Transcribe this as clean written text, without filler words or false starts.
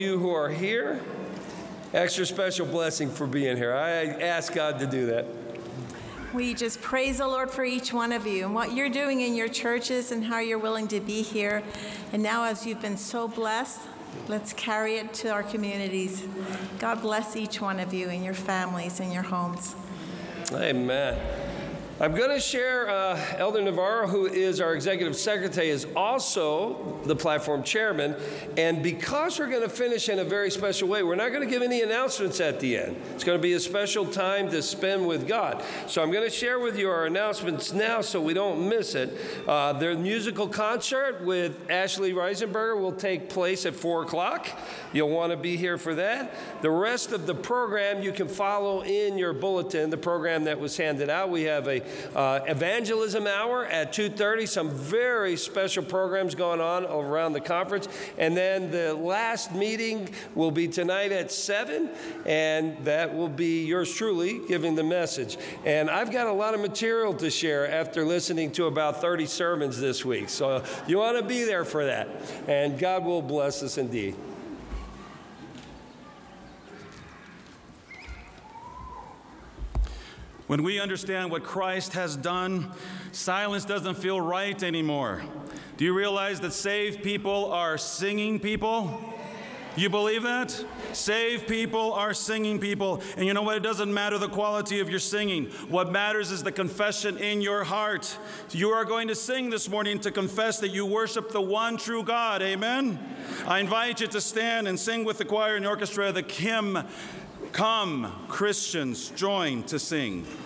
You who are here, extra special blessing for being here. I ask God to do that. We just praise the Lord for each one of you and what you're doing in your churches and how you're willing to be here. And now, as you've been so blessed, let's carry it to our communities. God bless each one of you and your families and your homes. Amen. I'm going to share Elder Navarro, who is our executive secretary, is also the platform chairman. And because we're going to finish in a very special way, we're not going to give any announcements at the end. It's going to be a special time to spend with God. So I'm going to share with you our announcements now so we don't miss it. Their musical concert with Ashley Reisenberger will take place at 4 o'clock. You'll want to be here for that. The rest of the program you can follow in your bulletin, the program that was handed out. We have a evangelism hour at 2:30. Some very special programs going on around the conference. And then the last meeting will be tonight at 7, and that will be yours truly giving the message. And I've got a lot of material to share after listening to about 30 sermons this week. So you want to be there for that. And God will bless us indeed. When we understand what Christ has done, silence doesn't feel right anymore. Do you realize that saved people are singing people? You believe that? Saved people are singing people. And you know what? It doesn't matter the quality of your singing. What matters is the confession in your heart. You are going to sing this morning to confess that you worship the one true God. Amen? I invite you to stand and sing with the choir and orchestra the hymn, "Come, Christians, join to sing."